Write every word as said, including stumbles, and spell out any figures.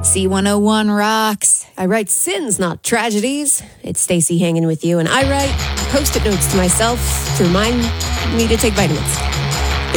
C one oh one rocks. I write sins, not tragedies. It's Stacey hanging with you, and I write post-it notes to myself to remind me to take vitamins.